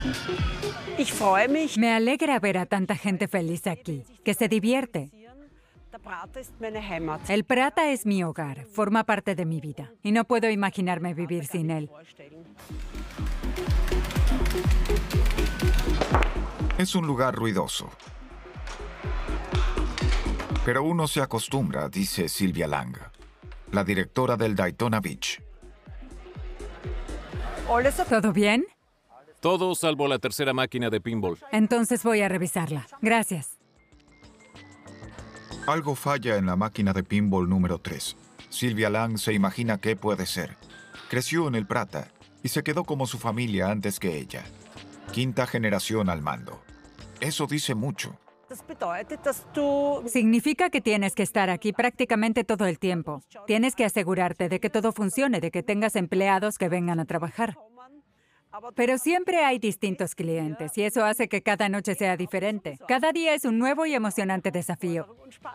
Me alegra ver a tanta gente feliz aquí, que se divierte. El Prata es mi hogar, forma parte de mi vida, y no puedo imaginarme vivir sin él. Es un lugar ruidoso. Pero uno se acostumbra, dice Sylvia Lang, la directora del Daytona Beach. ¿Todo bien? Todo salvo la tercera máquina de pinball. Entonces voy a revisarla. Gracias. Algo falla en la máquina de pinball número 3. Sylvia Lang se imagina qué puede ser. Creció en el Prata y se quedó como su familia antes que ella. Quinta generación al mando. Eso dice mucho. Significa que tienes que estar aquí prácticamente todo el tiempo. Tienes que asegurarte de que todo funcione, de que tengas empleados que vengan a trabajar. Pero siempre hay distintos clientes y eso hace que cada noche sea diferente. Cada día es un nuevo y emocionante desafío.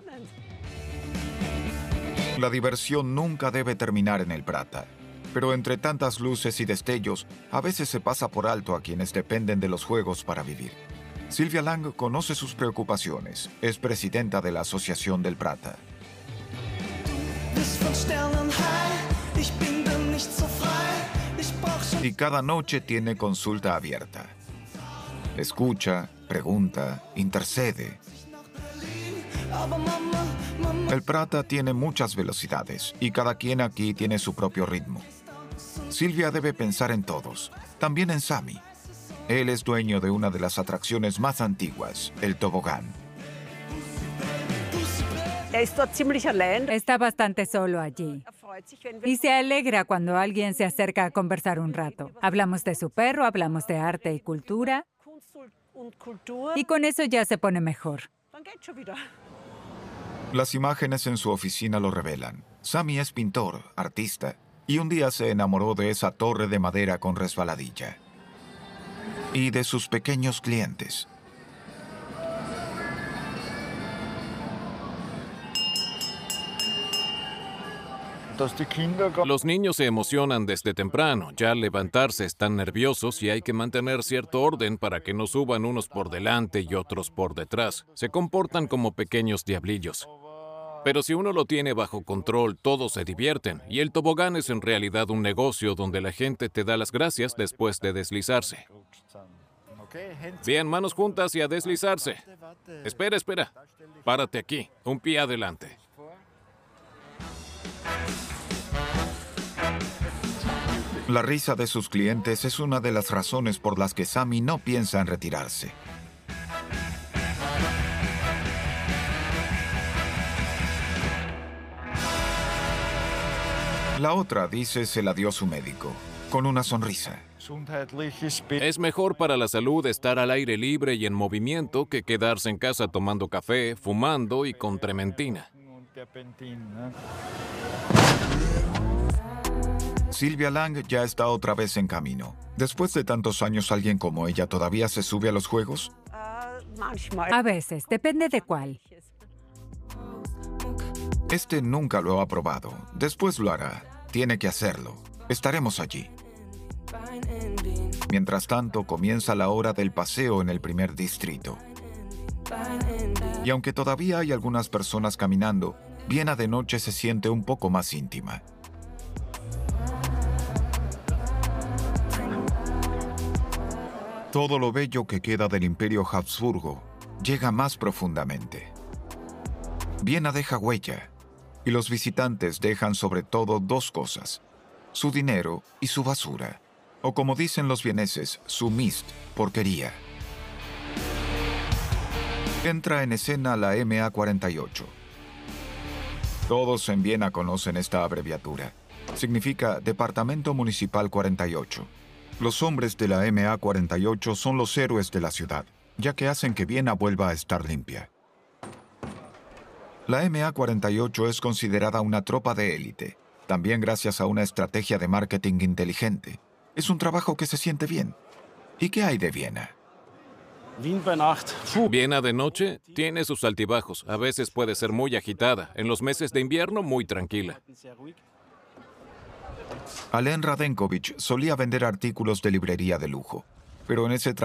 La diversión nunca debe terminar en el Prata. Pero entre tantas luces y destellos, a veces se pasa por alto a quienes dependen de los juegos para vivir. Sylvia Lang conoce sus preocupaciones. Es presidenta de la Asociación del Prata. Y cada noche tiene consulta abierta. Escucha, pregunta, intercede. El Prata tiene muchas velocidades y cada quien aquí tiene su propio ritmo. Sylvia debe pensar en todos, también en Sami. Él es dueño de una de las atracciones más antiguas, el tobogán. Está bastante solo allí. Y se alegra cuando alguien se acerca a conversar un rato. Hablamos de su perro, hablamos de arte y cultura. Y con eso ya se pone mejor. Las imágenes en su oficina lo revelan. Sami es pintor, artista, y un día se enamoró de esa torre de madera con resbaladilla. Y de sus pequeños clientes. Los niños se emocionan desde temprano. Ya al levantarse están nerviosos y hay que mantener cierto orden para que no suban unos por delante y otros por detrás. Se comportan como pequeños diablillos. Pero si uno lo tiene bajo control, todos se divierten. Y el tobogán es en realidad un negocio donde la gente te da las gracias después de deslizarse. Bien, manos juntas y a deslizarse. Espera. Párate aquí, un pie adelante. La risa de sus clientes es una de las razones por las que Sami no piensa en retirarse. La otra, dice, se la dio su médico, con una sonrisa. Es mejor para la salud estar al aire libre y en movimiento que quedarse en casa tomando café, fumando y con trementina. Sylvia Lang ya está otra vez en camino. Después de tantos años, ¿alguien como ella todavía se sube a los juegos? A veces, depende de cuál. Este nunca lo ha probado. Después lo hará. Tiene que hacerlo. Estaremos allí. Mientras tanto, comienza la hora del paseo en el primer distrito. Y aunque todavía hay algunas personas caminando, Viena de noche se siente un poco más íntima. Todo lo bello que queda del Imperio Habsburgo llega más profundamente. Viena deja huella, y los visitantes dejan sobre todo dos cosas: su dinero y su basura. O como dicen los vieneses, su Mist, porquería. Entra en escena la MA48. Todos en Viena conocen esta abreviatura. Significa Departamento Municipal 48. Los hombres de la MA48 son los héroes de la ciudad, ya que hacen que Viena vuelva a estar limpia. La MA48 es considerada una tropa de élite, también gracias a una estrategia de marketing inteligente. Es un trabajo que se siente bien. ¿Y qué hay de Viena? Viena de noche tiene sus altibajos. A veces puede ser muy agitada. En los meses de invierno, muy tranquila. Alen Radenkovich solía vender artículos de librería de lujo. pero en ese